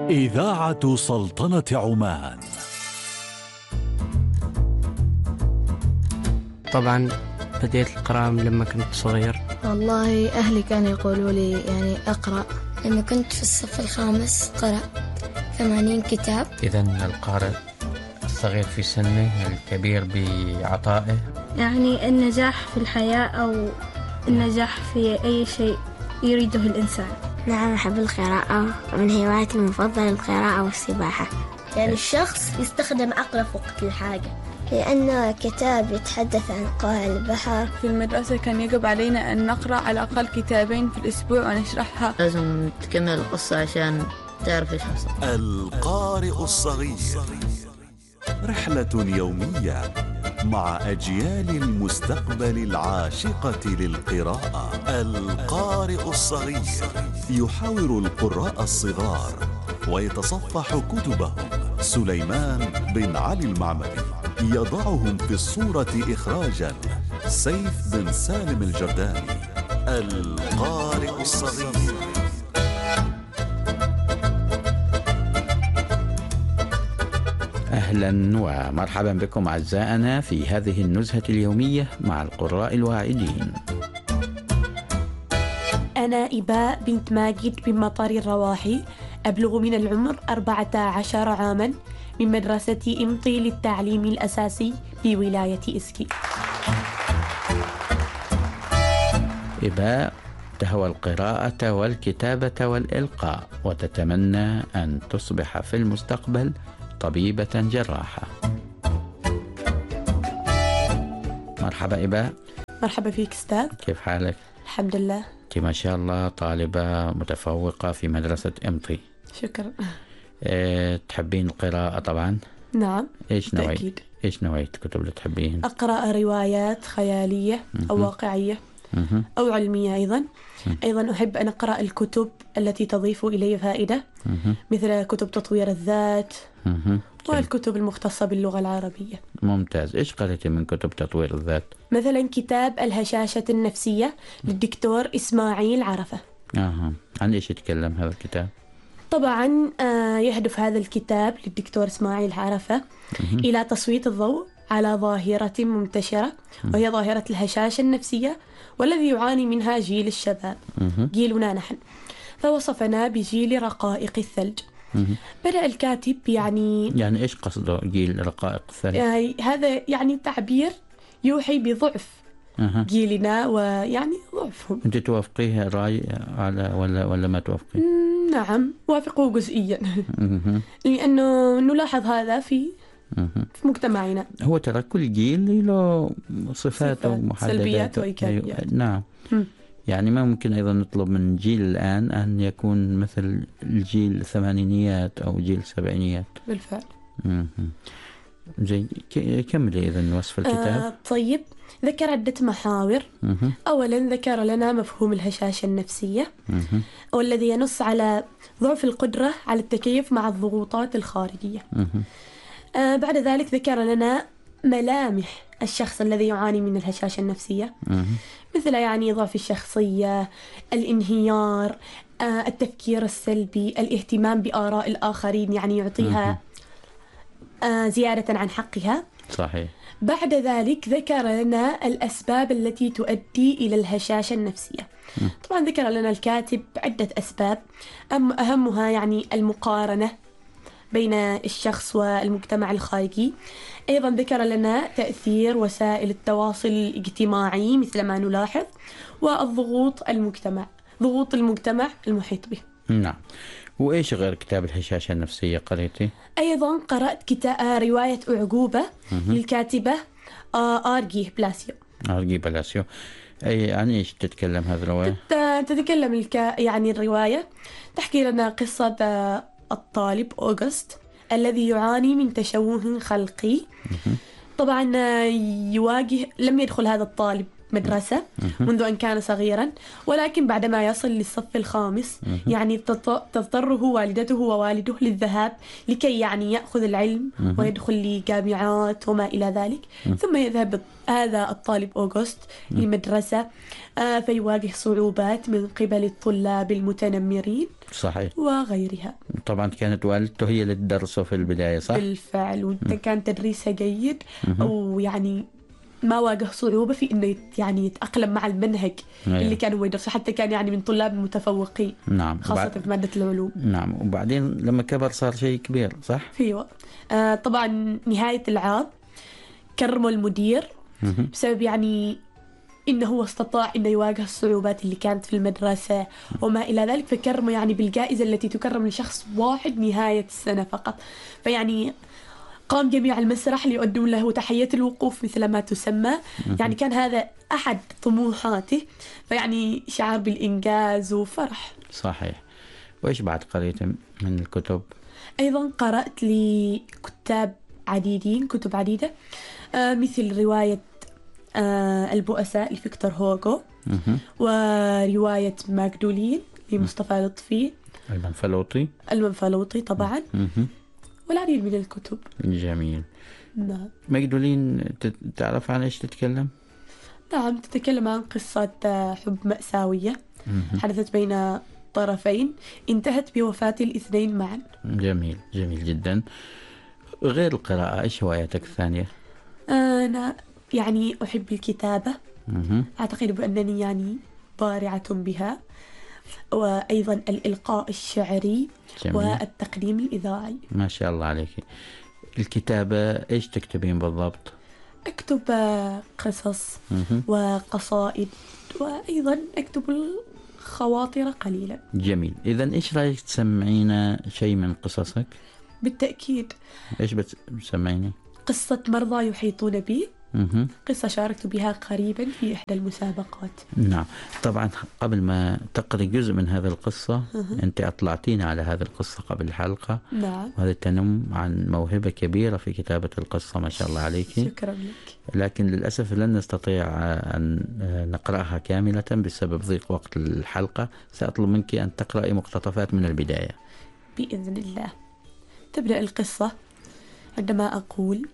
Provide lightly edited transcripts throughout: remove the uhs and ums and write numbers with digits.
إذاعة سلطنة عمان. طبعا بديت القراءة لما كنت صغير. والله أهلي كانوا يقولوا لي يعني أقرأ. لما كنت في الصف الخامس قرأت 80 كتاب. إذن القارئ الصغير في سنه الكبير بعطائه. يعني النجاح في الحياة أو النجاح في أي شيء يريده الإنسان. نعم، أحب القراءة، من هواياتي المفضلة القراءة والسباحة. يعني الشخص يستخدم عقله في وقت الحاجة، لأنه كتاب يتحدث عن قاع البحر. في المدرسة كان يجب علينا أن نقرأ على الأقل كتابين في الأسبوع ونشرحها. لازم تكمل القصة عشان تعرف إيش حصل. القارئ الصغير، رحلة يومية مع أجيال المستقبل العاشقة للقراءة. القارئ الصغير يحاور القراء الصغار ويتصفح كتبهم. سليمان بن علي المعمري يضعهم في الصورة إخراجا سيف بن سالم الجرداني. القارئ الصغير. أهلا ومرحبا بكم أعزائنا في هذه النزهة اليومية مع القراء الواعدين. أنا إباء بنت ماجد بن مطر الرواحي، أبلغ من العمر 14 عاما، من مدرسة إمطي للتعليم الأساسي بولاية إسكي. إباء تهوى القراءة والكتابة والإلقاء، وتتمنى أن تصبح في المستقبل طبيبة جراحة. مرحبا إباء. مرحبا فيك أستاذ. كيف حالك؟ الحمد لله. أنت ما شاء الله طالبة متفوقة في مدرسة إمطي. شكرا. تحبين القراءة طبعا؟ نعم. إيش نوعية الكتب اللي تحبين؟ أقرأ روايات خيالية أو واقعية أو علمية أيضا. أيضا أحب أن أقرأ الكتب التي تضيف إلي فائدة، مثل كتب تطوير الذات والكتب المختصة باللغة العربية. ممتاز. إيش قرأتي من كتب تطوير الذات؟ مثلا كتاب الهشاشة النفسية للدكتور إسماعيل عرفة. عن إيش يتكلم هذا الكتاب؟ طبعا يهدف هذا الكتاب للدكتور إسماعيل عرفة إلى تسليط الضوء على ظاهرة منتشرة، وهي ظاهرة الهشاشة النفسية، والذي يعاني منها جيل الشباب، جيلنا نحن. فوصفنا بجيل رقائق الثلج. بدأ الكاتب يعني إيش قصده جيل رقائق الثلج؟ هذا يعني تعبير يوحي بضعف جيلنا، ويعني ضعفهم. أنت توافقيه رأي على ولا ما توافقيه؟ نعم، وافقه جزئيا. لأنه نلاحظ هذا في مجتمعنا. هو ترى كل جيل له صفات ومحددات، سلبيات وإيجابيات. نعم. يعني ما ممكن أيضا نطلب من جيل الآن أن يكون مثل الجيل الثمانينيات أو جيل السبعينيات. بالفعل. زي كملي إذن وصف الكتاب. طيب، ذكر عدة محاور. أولا ذكر لنا مفهوم الهشاشة النفسية، والذي ينص على ضعف القدرة على التكيف مع الضغوطات الخارجية. بعد ذلك ذكر لنا ملامح الشخص الذي يعاني من الهشاشة النفسية، مثل يعني ضعف الشخصية، الانهيار، التفكير السلبي، الاهتمام بآراء الآخرين، يعني يعطيها زيادة عن حقها. صحيح. بعد ذلك ذكر لنا الأسباب التي تؤدي إلى الهشاشة النفسية. طبعا ذكر لنا الكاتب عدة أسباب، أهمها يعني المقارنة بين الشخص والمجتمع الخارجي. أيضا ذكر لنا تأثير وسائل التواصل الاجتماعي مثل ما نلاحظ، والضغوط ضغوط المجتمع المحيط به. نعم. وإيش غير كتاب الهشاشة النفسية قريتي؟ أيضا قرأت رواية أعجوبة للكاتبة آرغي بلاسيو. أي عن إيش تتكلم هذه الرواية؟ تتكلم يعني الرواية تحكي لنا قصة الطالب أوغست الذي يعاني من تشوه خلقي. طبعا لم يدخل هذا الطالب مدرسة منذ أن كان صغيرا، ولكن بعدما يصل للصف الخامس يعني تضطره والدته ووالده للذهاب لكي يعني يأخذ العلم ويدخل لجامعات وما إلى ذلك. ثم يذهب هذا الطالب أوغست لمدرسة، فيواجه صعوبات من قبل الطلاب المتنمرين صحيح. وغيرها. طبعا كانت والدته هي اللي تدرسه في البداية، صح؟ بالفعل، وكان تدريسها جيد، ويعني ما واجه صعوبة في إنه يعني يتأقلم مع المنهج اللي كانوا يدرسوا، حتى كان يعني من طلاب المتفوقين. نعم. خاصة في مادة العلوم. نعم. وبعدين لما كبر صار شيء كبير، صح؟ فيوه. طبعا نهاية العام كرمه المدير بسبب يعني إنه هو استطاع إنه يواجه الصعوبات اللي كانت في المدرسة وما إلى ذلك، فكرمه يعني بالجائزة التي تكرم لشخص واحد نهاية السنة فقط. فيعني قام جميع المسرح ليؤدوا له تحية الوقوف مثل ما تسمى. يعني كان هذا أحد طموحاته، فيعني شعر بالإنجاز وفرح. صحيح. وإيش بعد قريت من الكتب؟ أيضا قرأت لكتاب عديدين، كتب عديدة، مثل رواية البؤساء لفيكتور هوغو، ورواية ماجدولين لمصطفى لطفي، المنفلوطي طبعا، والعديد من الكتب. جميل. نعم. ماجدولين تعرف عن إيش تتكلم؟ نعم، تتكلم عن قصة حب مأساوية حدثت بين طرفين انتهت بوفاة الاثنين معا. جميل، جميل جدا. غير القراءة إيش هواياتك الثانية؟ أنا يعني أحب الكتابة، أعتقد بأنني يعني بارعة بها، وأيضا الإلقاء الشعري. جميل. والتقديم الإذاعي. ما شاء الله عليك. الكتابة إيش تكتبين بالضبط؟ أكتب قصص وقصائد، وأيضا أكتب الخواطر قليلا. جميل. إذن إيش رأيك تسمعينا شيء من قصصك؟ بالتأكيد. إيش بتسمعيني؟ قصة مرضى يحيطون بي، قصة شاركت بها قريبا في إحدى المسابقات. نعم. طبعا قبل ما تقري جزء من هذه القصة أنت أطلعتينا على هذه القصة قبل الحلقة. نعم. وهذا تنم عن موهبة كبيرة في كتابة القصة، ما شاء الله عليك. شكرا لك. لكن للأسف لن نستطيع أن نقرأها كاملة بسبب ضيق وقت الحلقة. سأطلب منك أن تقرأي مقتطفات من البداية بإذن الله. تبدأ القصة عندما أقول: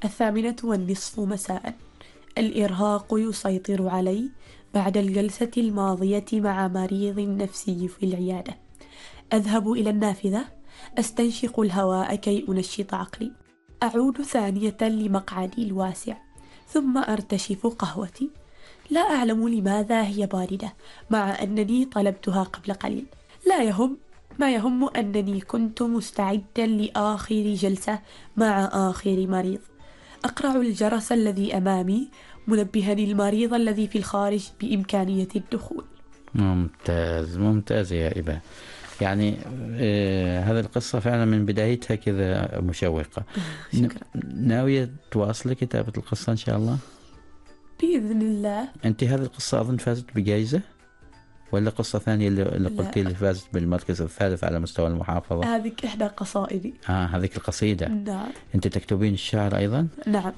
8:30 مساء. الإرهاق يسيطر علي بعد الجلسة الماضية مع مريض نفسي في العيادة. أذهب إلى النافذة أستنشق الهواء كي أنشط عقلي. أعود ثانية لمقعدي الواسع، ثم أرتشف قهوتي. لا أعلم لماذا هي باردة مع أنني طلبتها قبل قليل. لا يهم، ما يهم أنني كنت مستعدا لآخر جلسة مع آخر مريض. أقرع الجرس الذي أمامي منبهني المريض الذي في الخارج بإمكانية الدخول. ممتاز، ممتاز يا إبا. يعني هذه القصة فعلا من بدايتها كذا مشوقة. شكرا. ناوية تواصلي كتابة القصة إن شاء الله؟ بإذن الله. أنت هذه القصة أظن فازت بجائزة، ولا قصة ثانية اللي قلتي لي فازت بالمركز الثالث على مستوى المحافظة؟ هذه إحدى قصائدي. هذيك القصيدة. نعم. أنت تكتبين الشعر أيضا؟ نعم.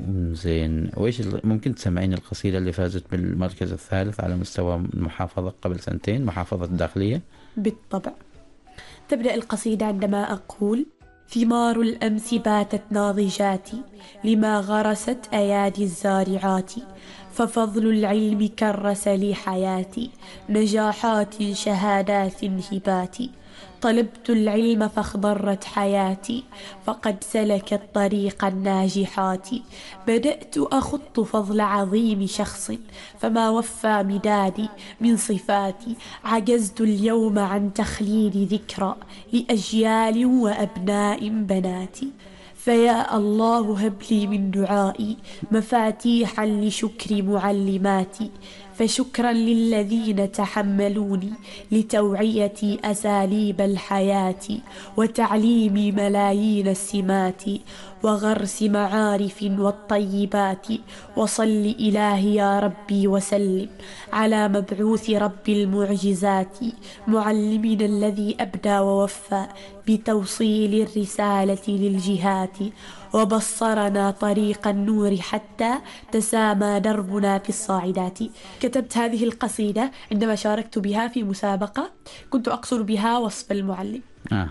زين. وإيش ممكن تسمعين القصيدة اللي فازت بالمركز الثالث على مستوى المحافظة قبل سنتين، محافظة الداخلية؟ بالطبع. تبدأ القصيدة عندما أقول: ثمار الأمس باتت ناضجاتي لما غرست أيادي الزارعات، ففضل العلم كرس لي حياتي، نجاحات شهادات هبات. طلبت العلم فاخضرت حياتي، فقد سلكت طريق الناجحات. بدأت أخط فضل عظيم شخص، فما وفى مدادي من صفاتي. عجزت اليوم عن تخليد ذكرى لأجيال وأبناء بناتي. فيا الله هب لي من دعائي مفاتيحا لشكر معلماتي. فشكرا للذين تحملوني لتوعية أساليب الحياة وتعليم ملايين السمات وغرس معارف والطيبات. وصل إلهي يا ربي وسلم على مبعوث رب المعجزات، معلمنا الذي أبدى ووفى بتوصيل الرسالة للجهات، وبصرنا طريق النور حتى تسامى دربنا في الصاعدات. كتبت هذه القصيدة عندما شاركت بها في مسابقة كنت أقصد بها وصف المعلم.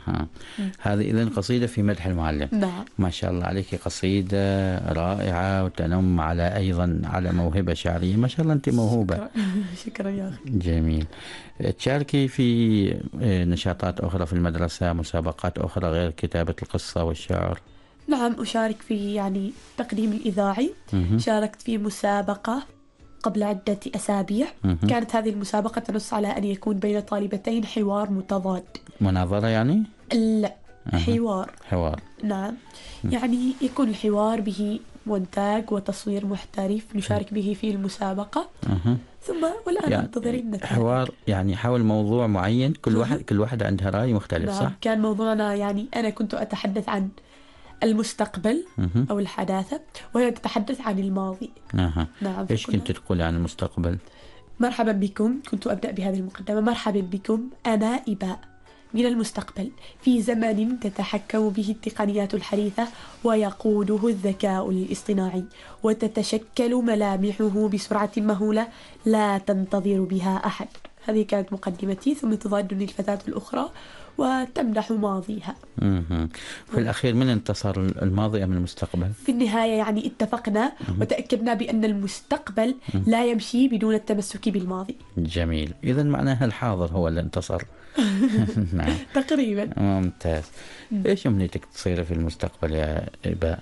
هذه إذن قصيدة في مدح المعلم. نعم. ما شاء الله عليك، قصيدة رائعة وتنم على أيضا على موهبة شعرية. ما شاء الله أنت موهوبة. شكرا يا أخي. جميل. تشاركي في نشاطات أخرى في المدرسة، مسابقات أخرى غير كتابة القصة والشعر؟ نعم، أشارك في يعني تقديم الإذاعي. شاركت في مسابقة قبل عدة أسابيع. كانت هذه المسابقة تنص على أن يكون بين طالبتين حوار متضاد. مناظرة يعني؟ لا، حوار. نعم. يعني يكون الحوار به مونتاج وتصوير محترف نشارك به في المسابقة. ثم والآن يعني ننتظر النتائج. حوار يعني حول موضوع معين، كل واحد عندها رأي مختلف. نعم. صح؟ كان موضوعنا يعني أنا كنت أتحدث عن المستقبل أو الحداثة، وهي تتحدث عن الماضي. نعم. إيش كنت تقول عن المستقبل؟ مرحبا بكم، كنت أبدأ بهذه المقدمة. مرحبا بكم، أنا إباء من المستقبل، في زمن تتحكم به التقنيات الحديثة ويقوده الذكاء الاصطناعي، وتتشكل ملامحه بسرعة مهولة لا تنتظر بها أحد. هذه كانت مقدمتي، ثم تضادني الفتاة الأخرى وتمدح ماضيها. في الأخير من انتصر، الماضي أم المستقبل؟ في النهاية يعني اتفقنا وتأكدنا بأن المستقبل لا يمشي بدون التمسك بالماضي. جميل. إذن معناها الحاضر هو اللي انتصر. نعم. تقريبا. ممتاز. إيش أمنيتك تصير في المستقبل يا إباء؟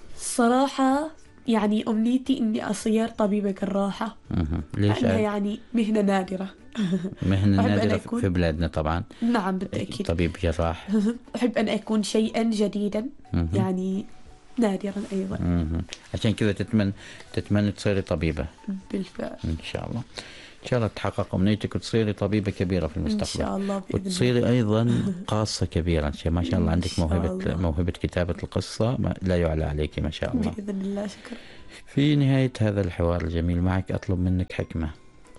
صراحة يعني أمنيتي إني أصير طبيبة جراحة. ليش؟ لأنها يعني مهنة نادرة. مهنة نادرة في بلادنا طبعا. نعم بالتأكيد. طبيب جراح. أحب أن أكون شيئا جديدا يعني نادرا أيضا. عشان كذا تتمنى تصيري طبيبة. بالفعل. إن شاء الله. إن شاء الله تحقق أمنيتك وتصيري طبيبة كبيرة في المستقبل. إن شاء الله. وتصيري أيضا قاصة كبيرة. ما شاء الله عندك موهبة كتابة القصة لا يعلى عليك ما شاء الله. بإذن الله. شكرا. في نهاية هذا الحوار الجميل معك أطلب منك حكمة.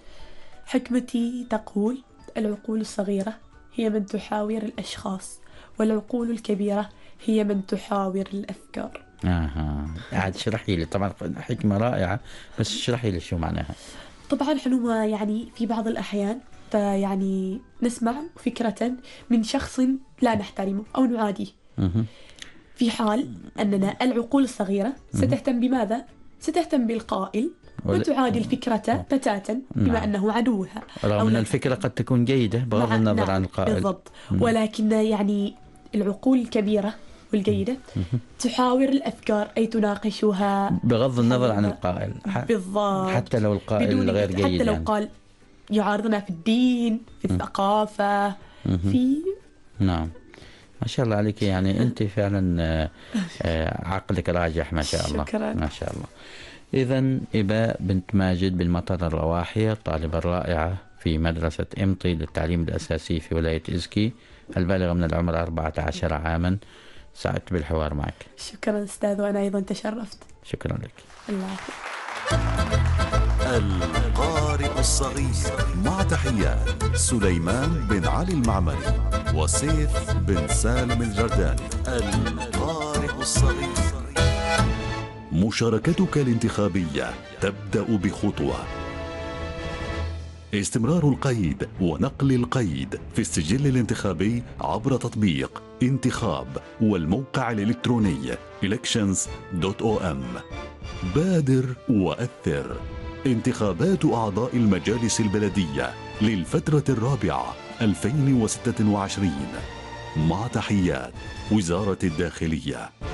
حكمتي تقول: العقول الصغيرة هي من تحاور الأشخاص، والعقول الكبيرة هي من تحاور الأفكار. عاد اشرحي لي. طبعا حكمة رائعة، بس اشرحي لي شو معناها. طبعا حنوما يعني في بعض الأحيان يعني نسمع فكرة من شخص لا نحترمه أو نعاديه، في حال أننا العقول الصغيرة ستهتم بماذا؟ ستهتم بالقائل وتعادي الفكرة بتاتا بما أنه عدوها، رغم أن الفكرة قد تكون جيدة بغض النظر عن القائل. بالضبط. ولكن يعني العقول الكبيرة والجيدة تحاور الأفكار، أي تناقشها بغض النظر عن القائل. بالضبط. حتى لو القائل غير جيد، حتى لو قال يعارضنا في الدين، في الثقافة، في نعم. ما شاء الله عليك، يعني أنت فعلا عقلك راجح ما شاء الله. شكرا. ما شاء الله. إذن إباء بنت ماجد بالمطر الرواحية، الطالبة الرائعة في مدرسة إمطي للتعليم الأساسي في ولاية إزكي، البالغة من العمر 14 عاما. سعدت بالحوار معك. شكرا أستاذ، وأنا أيضا تشرفت. شكرا لك. الله. القارئ الصغير، مع تحيات سليمان بن علي المعمري وسيف بن سالم الجرداني. القارئ الصغير. مشاركتك الانتخابية تبدأ بخطوة. استمرار القيد ونقل القيد في السجل الانتخابي عبر تطبيق انتخاب والموقع الإلكتروني elections.om. بادر وأثر. انتخابات أعضاء المجالس البلدية للفترة الرابعة 2026. مع تحيات وزارة الداخلية.